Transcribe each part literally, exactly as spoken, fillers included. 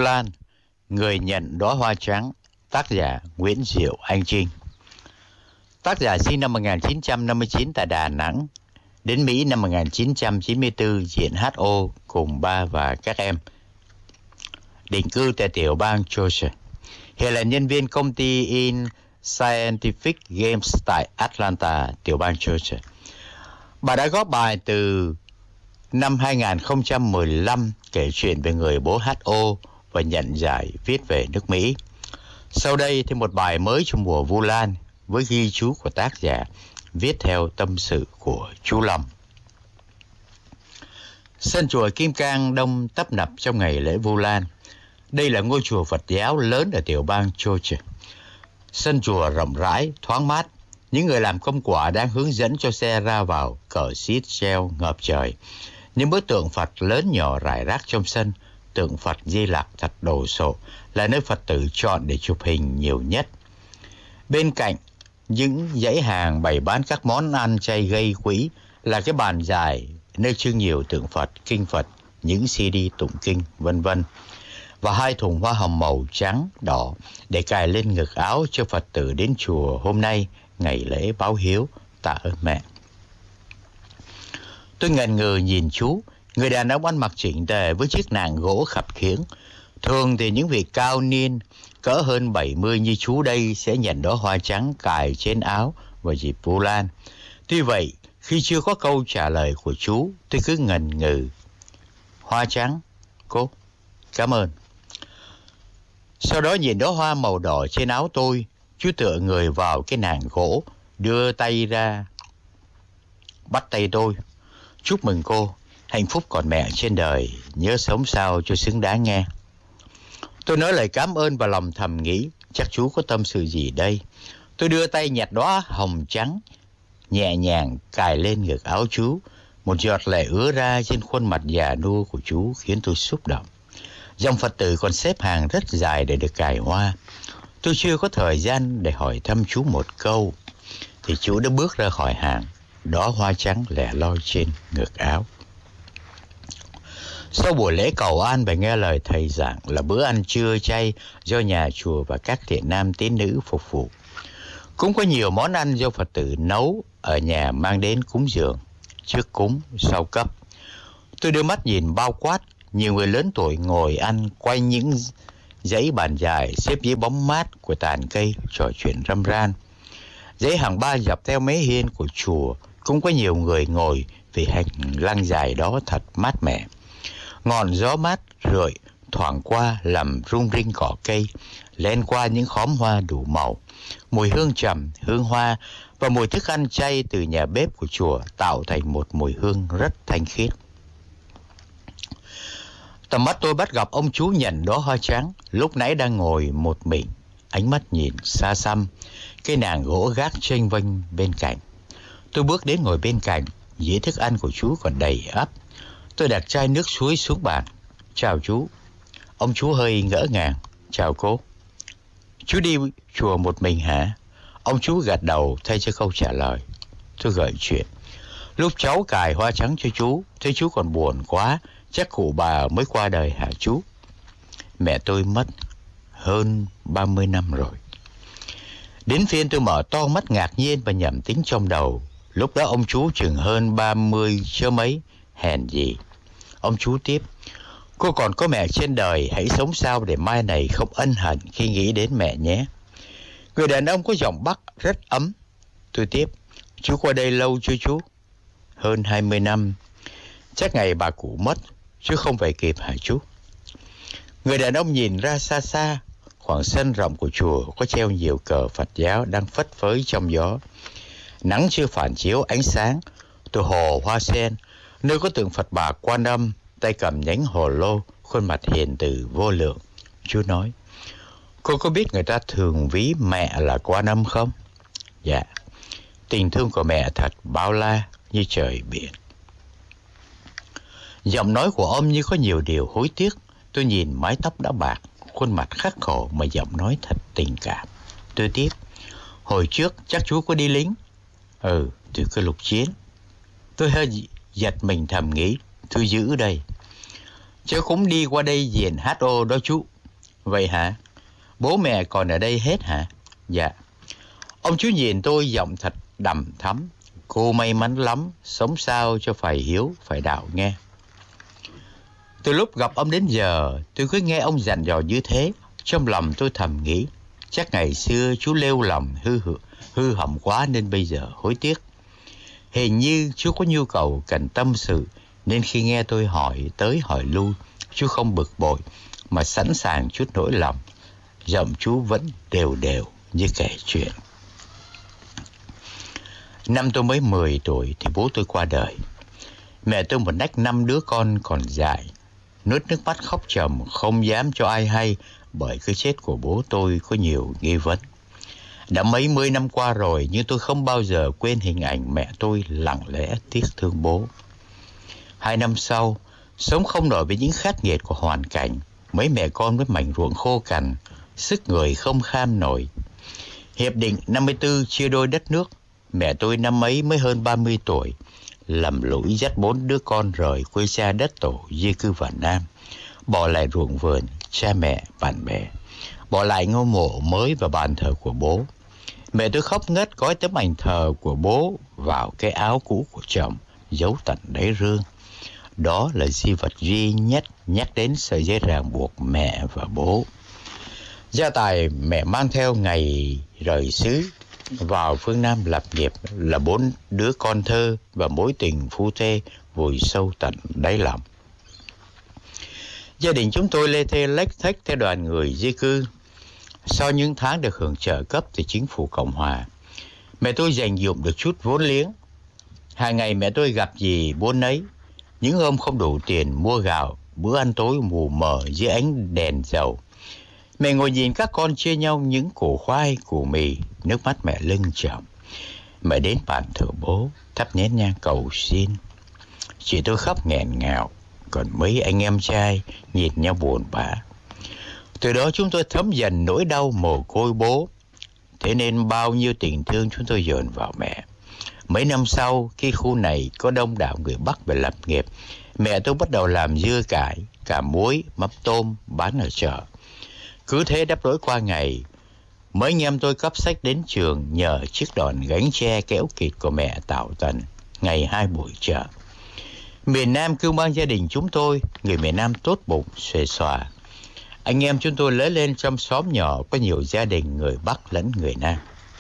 Vu Lan, người nhận đóa hoa trắng, tác giả Nguyễn Diệu Anh Trinh. Tác giả sinh năm một nghìn chín trăm năm mươi chín tại Đà Nẵng, đến Mỹ năm một nghìn chín trăm chín mươi tư diện hát o cùng ba và các em. Định cư tại tiểu bang Georgia. Hiện là nhân viên công ty In Scientific Games tại Atlanta, tiểu bang Georgia. Bà đã góp bài từ năm hai nghìn không trăm mười lăm kể chuyện về người bố hát o và nhận giải viết về nước Mỹ. Sau đây thì một bài mới trong mùa Vu Lan với ghi chú của tác giả, viết theo tâm sự của chú Long. Sân chùa Kim Cang đông tấp nập trong ngày lễ Vu Lan. Đây là ngôi chùa Phật giáo lớn ở tiểu bang Georgia. Sân chùa rộng rãi, thoáng mát. Những người làm công quả đang hướng dẫn cho xe ra vào, cờ xít treo ngập trời. Những bức tượng Phật lớn nhỏ rải rác trong sân, tượng Phật Di Lặc thật đồ sộ, là nơi Phật tử chọn để chụp hình nhiều nhất. Bên cạnh những dãy hàng bày bán các món ăn chay gây quỹ là cái bàn dài nơi trưng nhiều tượng Phật, kinh Phật, những xê đê tụng kinh, vân vân, và hai thùng hoa hồng màu trắng đỏ để cài lên ngực áo cho Phật tử đến chùa hôm nay, ngày lễ báo hiếu tạ ơn mẹ. Tôi ngần ngừ nhìn chú, người đàn ông ăn mặc chỉnh tề với chiếc nạng gỗ khập khiễng. Thường thì những vị cao niên cỡ hơn bảy mươi như chú đây sẽ nhận đóa hoa trắng cài trên áo vào dịp Vu Lan. Tuy vậy, khi chưa có câu trả lời của chú, tôi cứ ngần ngừ. Hoa trắng, cô, cảm ơn. Sau đó nhìn đóa hoa màu đỏ trên áo tôi, chú tựa người vào cái nạng gỗ, đưa tay ra, bắt tay tôi. Chúc mừng cô, hạnh phúc còn mẹ trên đời, nhớ sống sao cho xứng đáng nghe. Tôi nói lời cảm ơn và lòng thầm nghĩ, chắc chú có tâm sự gì đây. Tôi đưa tay nhặt đóa hồng trắng, nhẹ nhàng cài lên ngực áo chú. Một giọt lệ ứa ra trên khuôn mặt già nua của chú khiến tôi xúc động. Dòng Phật tử còn xếp hàng rất dài để được cài hoa. Tôi chưa có thời gian để hỏi thăm chú một câu, thì chú đã bước ra khỏi hàng, đóa hoa trắng lẻ loi trên ngực áo. Sau buổi lễ cầu an và nghe lời thầy giảng là bữa ăn trưa chay do nhà chùa và các thiện nam tín nữ phục vụ. Cũng có nhiều món ăn do Phật tử nấu ở nhà mang đến cúng dường, trước cúng, sau cấp. Tôi đưa mắt nhìn bao quát, nhiều người lớn tuổi ngồi ăn quanh những dãy bàn dài xếp dưới bóng mát của tàn cây trò chuyện râm ran. Dãy hàng ba dọc theo mé hiên của chùa cũng có nhiều người ngồi vì hành lang dài đó thật mát mẻ. Ngọn gió mát rượi thoảng qua làm rung rinh cỏ cây, len qua những khóm hoa đủ màu. Mùi hương trầm, hương hoa và mùi thức ăn chay từ nhà bếp của chùa tạo thành một mùi hương rất thanh khiết. Tầm mắt tôi bắt gặp ông chú nhận đóa hoa trắng, lúc nãy đang ngồi một mình, ánh mắt nhìn xa xăm, cái nạng gỗ gác chênh vênh bên cạnh. Tôi bước đến ngồi bên cạnh, dĩa thức ăn của chú còn đầy ắp. Tôi đặt chai nước suối xuống bàn. Chào chú. Ông chú hơi ngỡ ngàng. Chào cô. Chú đi chùa một mình hả? Ông chú gật đầu thay cho câu trả lời. Tôi gợi chuyện. Lúc cháu cài hoa trắng cho chú, thấy chú còn buồn quá, chắc cụ bà mới qua đời hả chú? Mẹ tôi mất hơn ba mươi năm rồi. Đến phiên tôi mở to mắt ngạc nhiên và nhẩm tính trong đầu. Lúc đó ông chú chừng hơn ba mươi chớ mấy, hèn gì. Ông chú tiếp. Cô còn có mẹ trên đời, hãy sống sao để mai này không ân hận khi nghĩ đến mẹ nhé. Người đàn ông có giọng Bắc rất ấm. Tôi tiếp. Chú qua đây lâu chưa chú? Hơn hai mươi năm. Chắc ngày bà cụ mất, chứ không phải kịp hả chú? Người đàn ông nhìn ra xa xa. Khoảng sân rộng của chùa có treo nhiều cờ Phật giáo đang phất phới trong gió. Nắng chưa phản chiếu ánh sáng. Từ hồ hoa sen, nơi có tượng Phật bà Quan Âm, tay cầm nhánh hồ lô, khuôn mặt hiền từ vô lượng. Chú nói, cô có biết người ta thường ví mẹ là Quan Âm không? Dạ. Tình thương của mẹ thật bao la như trời biển. Giọng nói của ông như có nhiều điều hối tiếc. Tôi nhìn mái tóc đã bạc, khuôn mặt khắc khổ mà giọng nói thật tình cảm. Tôi tiếp. Hồi trước chắc chú có đi lính? Ừ, từ cái lục chiến. Tôi hơi giật mình thầm nghĩ, tôi giữ đây. Chứ cũng đi qua đây diện hát o đó chú. Vậy hả? Bố mẹ còn ở đây hết hả? Dạ. Ông chú nhìn tôi giọng thật đằm thắm. Cô may mắn lắm, sống sao cho phải hiếu, phải đạo nghe. Từ lúc gặp ông đến giờ, tôi cứ nghe ông dặn dò như thế. Trong lòng tôi thầm nghĩ, chắc ngày xưa chú lêu lòng hư hư, hư hỏng quá nên bây giờ hối tiếc. Hình như chú có nhu cầu cần tâm sự, nên khi nghe tôi hỏi tới hỏi lui, chú không bực bội mà sẵn sàng chút nỗi lòng. Giọng chú vẫn đều đều như kể chuyện. Năm tôi mới mười tuổi thì bố tôi qua đời. Mẹ tôi một nách năm đứa con còn dại, nuốt nước mắt khóc trầm không dám cho ai hay, bởi cái chết của bố tôi có nhiều nghi vấn. Đã mấy mươi năm qua rồi nhưng tôi không bao giờ quên hình ảnh mẹ tôi lặng lẽ tiếc thương bố. Hai năm sau, sống không nổi với những khắc nghiệt của hoàn cảnh, mấy mẹ con với mảnh ruộng khô cằn, sức người không kham nổi. Hiệp định năm mươi tư chia đôi đất nước, mẹ tôi năm ấy mới hơn ba mươi tuổi, lầm lũi dắt bốn đứa con rời quê cha đất tổ di cư vào Nam, bỏ lại ruộng vườn, cha mẹ, bạn bè, bỏ lại ngôi mộ mới và bàn thờ của bố. Mẹ tôi khóc ngất gói tấm ảnh thờ của bố vào cái áo cũ của chồng, giấu tận đáy rương. Đó là di vật duy nhất nhắc đến sợi dây ràng buộc mẹ và bố. Gia tài mẹ mang theo ngày rời xứ vào phương Nam lập nghiệp là bốn đứa con thơ và mối tình phu thê vùi sâu tận đáy lòng. Gia đình chúng tôi lê thê lếch thếch theo đoàn người di cư. Sau những tháng được hưởng trợ cấp từ chính phủ Cộng hòa, mẹ tôi dành dụm được chút vốn liếng. Hàng ngày mẹ tôi gặp gì buôn nấy. Những hôm không đủ tiền mua gạo, bữa ăn tối mù mờ dưới ánh đèn dầu, mẹ ngồi nhìn các con chia nhau những củ khoai, củ mì, nước mắt mẹ lưng tròng. Mẹ đến bàn thờ bố, thắp nén nhang cầu xin. Chị tôi khóc nghẹn ngào, còn mấy anh em trai nhìn nhau buồn bã. Từ đó chúng tôi thấm dần nỗi đau mồ côi bố. Thế nên bao nhiêu tình thương chúng tôi dồn vào mẹ. Mấy năm sau, khi khu này có đông đảo người Bắc về lập nghiệp, mẹ tôi bắt đầu làm dưa cải, cà muối, mắm tôm bán ở chợ. Cứ thế đắp đỗi qua ngày. Mấy anh em tôi cấp sách đến trường nhờ chiếc đòn gánh tre kéo kịt của mẹ Tảo Tần, ngày hai buổi chợ. Miền Nam cưu mang gia đình chúng tôi, người miền Nam tốt bụng, xuề xòa. Anh em chúng tôi lớn lên trong xóm nhỏ có nhiều gia đình người Bắc lẫn người Nam.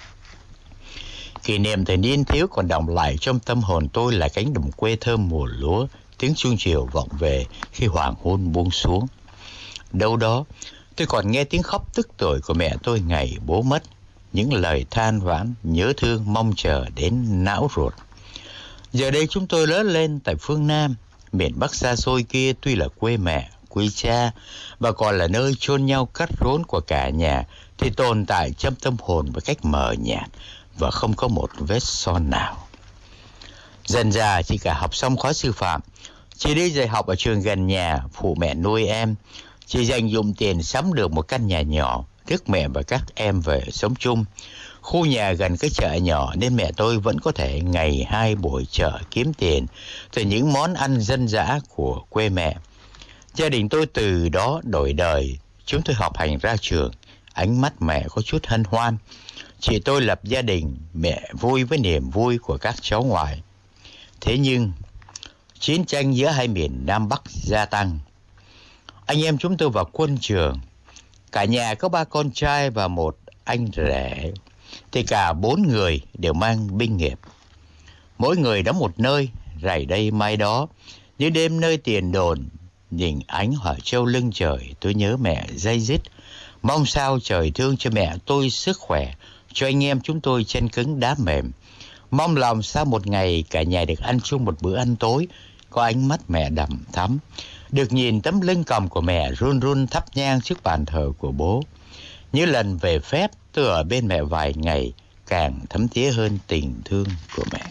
Kỷ niệm thời niên thiếu còn đọng lại trong tâm hồn tôi là cánh đồng quê thơm mùa lúa, tiếng chuông chiều vọng về khi hoàng hôn buông xuống. Đâu đó, tôi còn nghe tiếng khóc tức tưởi của mẹ tôi ngày bố mất, những lời than vãn, nhớ thương, mong chờ đến não ruột. Giờ đây chúng tôi lớn lên tại phương Nam, miền Bắc xa xôi kia tuy là quê mẹ, quê cha và còn là nơi chôn nhau cắt rốn của cả nhà, thì tồn tại trong tâm hồn một cách mờ nhạt và không có một vết son nào. Dần dà chị cả học xong khóa sư phạm, chị đi dạy học ở trường gần nhà, phụ mẹ nuôi em. Chị dành dụm tiền sắm được một căn nhà nhỏ, rước mẹ và các em về sống chung. Khu nhà gần cái chợ nhỏ nên mẹ tôi vẫn có thể ngày hai buổi chợ kiếm tiền từ những món ăn dân dã của quê mẹ. Gia đình tôi từ đó đổi đời. Chúng tôi học hành ra trường, ánh mắt mẹ có chút hân hoan. Chị tôi lập gia đình, mẹ vui với niềm vui của các cháu ngoại. Thế nhưng, chiến tranh giữa hai miền Nam Bắc gia tăng. Anh em chúng tôi vào quân trường. Cả nhà có ba con trai và một anh rể, thì cả bốn người đều mang binh nghiệp. Mỗi người đóng một nơi, rày đây mai đó. Như đêm nơi tiền đồn, nhìn ánh hỏa châu lưng trời, tôi nhớ mẹ day dứt. Mong sao trời thương cho mẹ tôi sức khỏe, cho anh em chúng tôi chân cứng đá mềm. Mong lòng sao một ngày cả nhà được ăn chung một bữa ăn tối, có ánh mắt mẹ đằm thắm, được nhìn tấm lưng còng của mẹ run run thắp nhang trước bàn thờ của bố. Như lần về phép, tôi ở bên mẹ vài ngày, càng thấm thía hơn tình thương của mẹ.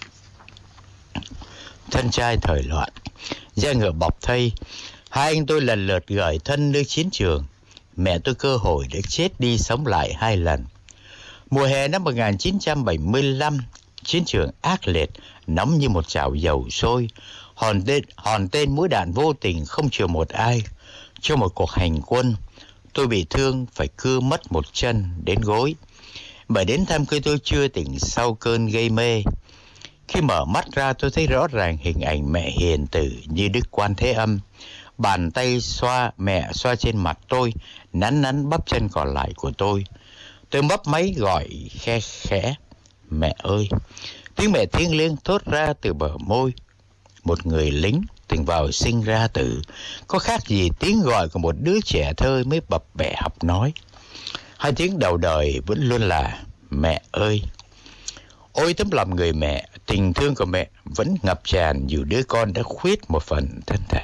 Thân trai thời loạn, da ngựa bọc thây, hai anh tôi lần lượt gửi thân nơi chiến trường. Mẹ tôi cơ hội để chết đi sống lại hai lần. Mùa hè năm một nghìn chín trăm bảy mươi lăm, chiến trường ác liệt, nóng như một chảo dầu sôi. Hòn tên, hòn tên mũi đạn vô tình không chừa một ai. Trong một cuộc hành quân, tôi bị thương phải cưa mất một chân đến gối. Bởi đến thăm khi tôi chưa tỉnh sau cơn gây mê. Khi mở mắt ra tôi thấy rõ ràng hình ảnh mẹ hiền từ như Đức Quan Thế Âm. Bàn tay xoa mẹ xoa trên mặt tôi, nắn nắn bắp chân còn lại của tôi. Tôi mấp máy gọi khe khẽ, mẹ ơi. Tiếng mẹ thiêng liêng thốt ra từ bờ môi. Một người lính từng vào sinh ra tử, có khác gì tiếng gọi của một đứa trẻ thơ mới bập bẹ học nói. Hai tiếng đầu đời vẫn luôn là mẹ ơi. Ôi tấm lòng người mẹ, tình thương của mẹ vẫn ngập tràn dù đứa con đã khuyết một phần thân thể.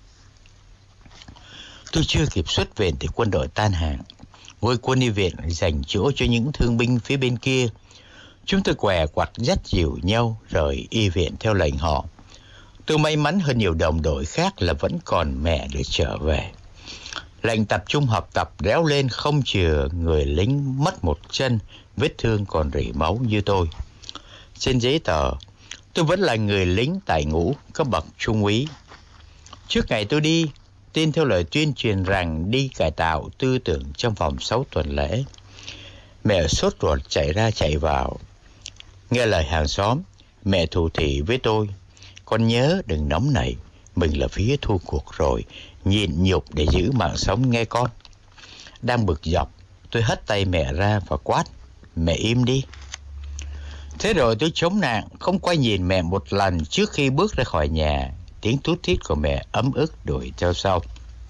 Tôi chưa kịp xuất viện thì quân đội tan hàng. Ngôi quân y viện dành chỗ cho những thương binh phía bên kia. Chúng tôi què quặt dắt dìu nhau rời y viện theo lệnh họ. Tôi may mắn hơn nhiều đồng đội khác là vẫn còn mẹ để trở về. Lệnh tập trung học tập réo lên không chừa người lính mất một chân, vết thương còn rỉ máu như tôi. Trên giấy tờ, tôi vẫn là người lính tại ngũ cấp bậc trung úy. Trước ngày tôi đi, tin theo lời tuyên truyền rằng đi cải tạo tư tưởng trong vòng sáu tuần lễ. Mẹ sốt ruột chạy ra chạy vào. Nghe lời hàng xóm, mẹ thủ thỉ với tôi. Con nhớ đừng nóng nảy, mình là phía thua cuộc rồi, nhịn nhục để giữ mạng sống nghe con. Đang bực dọc, tôi hất tay mẹ ra và quát, mẹ im đi. Thế rồi tôi chống nạn, không quay nhìn mẹ một lần trước khi bước ra khỏi nhà. Tiếng tút thít của mẹ ấm ức đuổi theo sau.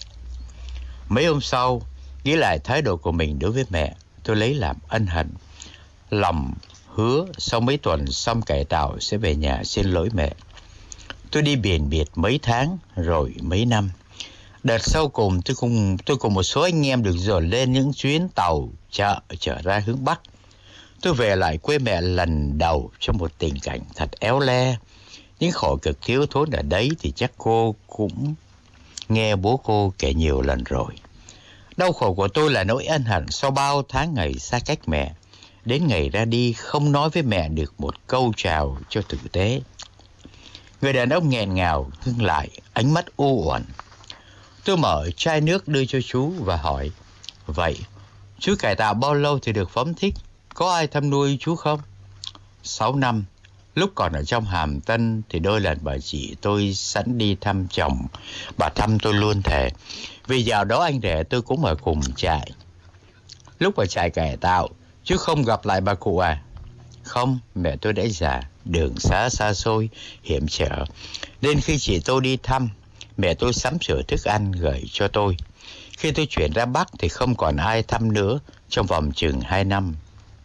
Mấy hôm sau, nghĩ lại thái độ của mình đối với mẹ, tôi lấy làm ân hận. Lòng hứa sau mấy tuần xong cải tạo sẽ về nhà xin lỗi mẹ. Tôi đi biển biệt mấy tháng rồi mấy năm. Đợt sau cùng tôi cùng tôi cùng một số anh em được dồn lên những chuyến tàu chợ trở ra hướng Bắc. Tôi về lại quê mẹ lần đầu trong một tình cảnh thật éo le. Những khổ cực thiếu thốn ở đấy thì chắc cô cũng nghe bố cô kể nhiều lần rồi. Đau khổ của tôi là nỗi ân hận sau bao tháng ngày xa cách mẹ. Đến ngày ra đi không nói với mẹ được một câu chào cho tử tế. Người đàn ông nghẹn ngào ngưng lại, ánh mắt u uẩn. Tôi mở chai nước đưa cho chú và hỏi, vậy chú cải tạo bao lâu thì được phóng thích? Có ai thăm nuôi chú không? Sáu năm. Lúc còn ở trong Hàm Tân thì đôi lần bà chị tôi sẵn đi thăm chồng. Bà thăm tôi luôn thề. Vì dạo đó anh rể tôi cũng ở cùng trại. Lúc ở trại cải tạo, chứ không gặp lại bà cụ à? Không, mẹ tôi đã già, đường xá xa xôi, hiểm trở. Nên khi chị tôi đi thăm, mẹ tôi sắm sửa thức ăn gửi cho tôi. Khi tôi chuyển ra Bắc thì không còn ai thăm nữa trong vòng chừng hai năm.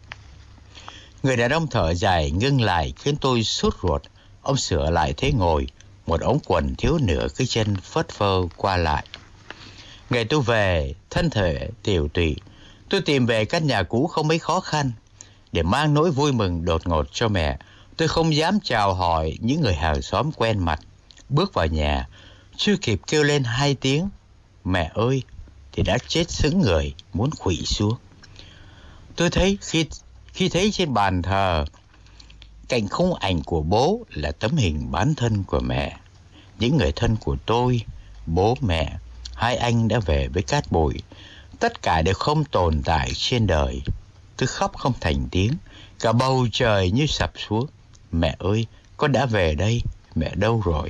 Người đàn ông thở dài ngưng lại khiến tôi sốt ruột. Ông sửa lại thế ngồi, một ống quần thiếu nửa cái chân phất phơ qua lại. Ngày tôi về, thân thể tiều tụy, tôi tìm về căn nhà cũ không mấy khó khăn. Để mang nỗi vui mừng đột ngột cho mẹ, tôi không dám chào hỏi những người hàng xóm quen mặt. Bước vào nhà, chưa kịp kêu lên hai tiếng mẹ ơi thì đã chết sững người, muốn khuỵu xuống. Tôi thấy khi khi thấy trên bàn thờ cạnh khung ảnh của bố là tấm hình bán thân của mẹ. Những người thân của tôi, bố mẹ, hai anh đã về với cát bụi. Tất cả đều không tồn tại trên đời. Tôi khóc không thành tiếng, cả bầu trời như sập xuống. Mẹ ơi, con đã về đây, mẹ đâu rồi?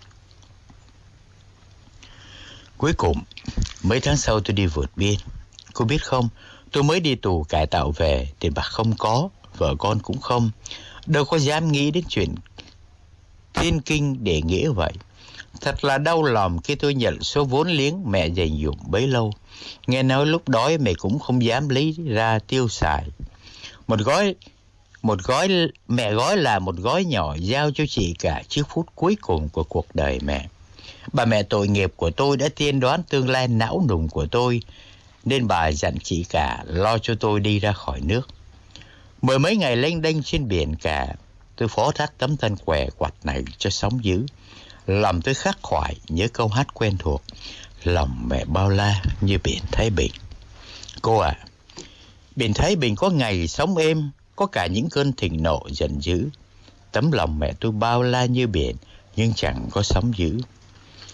Cuối cùng, mấy tháng sau tôi đi vượt biên. Cô biết không, tôi mới đi tù cải tạo về, tiền bạc không có, vợ con cũng không. Đâu có dám nghĩ đến chuyện thiên kinh để nghĩa vậy. Thật là đau lòng khi tôi nhận số vốn liếng mẹ dành dụm bấy lâu. Nghe nói lúc đói mẹ cũng không dám lấy ra tiêu xài. Một gói, một gói mẹ gói là một gói nhỏ giao cho chị cả chiếc phút cuối cùng của cuộc đời mẹ. Bà mẹ tội nghiệp của tôi đã tiên đoán tương lai não nùng của tôi, nên bà dặn chị cả lo cho tôi đi ra khỏi nước. Mười mấy ngày lênh đênh trên biển cả, tôi phó thác tấm thân què quặt này cho sóng dữ. Lòng tôi khắc khoải nhớ câu hát quen thuộc, lòng mẹ bao la như biển Thái Bình. Cô à, biển Thái Bình có ngày sóng êm, có cả những cơn thịnh nộ giận dữ. Tấm lòng mẹ tôi bao la như biển, nhưng chẳng có sóng dữ.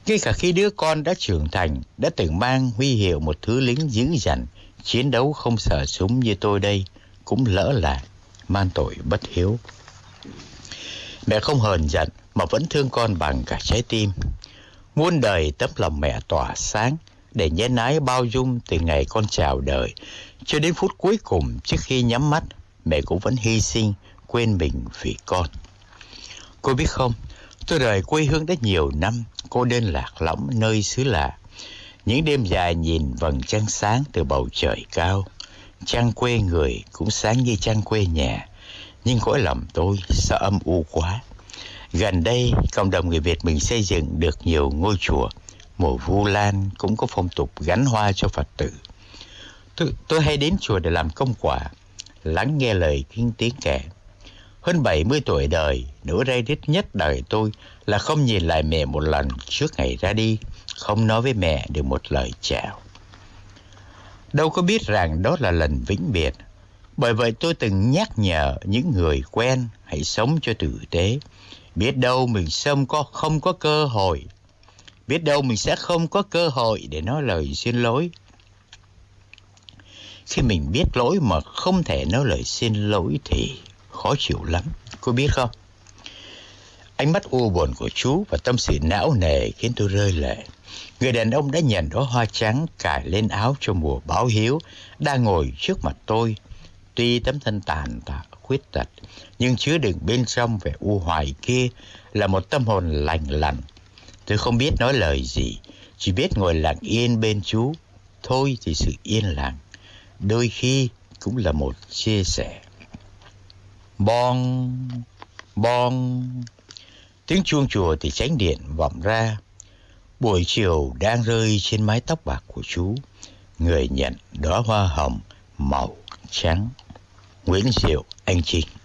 Ngay cả khi đứa con đã trưởng thành, đã từng mang huy hiệu một thứ lính dữ dằn, chiến đấu không sợ súng như tôi đây, cũng lỡ là man tội bất hiếu. Mẹ không hờn giận mà vẫn thương con bằng cả trái tim. Muôn đời tấm lòng mẹ tỏa sáng để nhân ái bao dung từ ngày con chào đời cho đến phút cuối cùng trước khi nhắm mắt, mẹ cũng vẫn hy sinh, quên mình vì con. Cô biết không, tôi rời quê hương đã nhiều năm, cô đơn lạc lõng nơi xứ lạ. Những đêm dài nhìn vầng trăng sáng từ bầu trời cao. Trăng quê người cũng sáng như trăng quê nhà, nhưng cõi lòng tôi sao âm u quá. Gần đây, cộng đồng người Việt mình xây dựng được nhiều ngôi chùa. Mùa Vu Lan cũng có phong tục gắn hoa cho Phật tử. Tôi, tôi hay đến chùa để làm công quả, lắng nghe lời kinh tiếng kể. Hơn bảy mươi tuổi đời, nỗi ray rứt nhất đời tôi là không nhìn lại mẹ một lần trước ngày ra đi, không nói với mẹ được một lời chào. Đâu có biết rằng đó là lần vĩnh biệt. Bởi vậy tôi từng nhắc nhở những người quen hãy sống cho tử tế. Biết đâu mình không có, không có cơ hội. Biết đâu mình sẽ không có cơ hội để nói lời xin lỗi. Khi mình biết lỗi mà không thể nói lời xin lỗi thì khó chịu lắm, cô biết không? Ánh mắt u buồn của chú và tâm sự não nề khiến tôi rơi lệ. Người đàn ông đã nhận đóa hoa trắng cài lên áo cho mùa báo hiếu đang ngồi trước mặt tôi. Tuy tấm thân tàn tạ khuyết tật, nhưng chứa đựng bên trong vẻ u hoài kia là một tâm hồn lành lặn. Tôi không biết nói lời gì, chỉ biết ngồi lặng yên bên chú. Thôi thì sự yên lặng đôi khi cũng là một chia sẻ. Bong, bong. Tiếng chuông chùa thì chánh điện vọng ra. Buổi chiều đang rơi trên mái tóc bạc của chú. Người nhận đóa hoa hồng màu trắng. Nguyễn Diệu, Anh Trinh.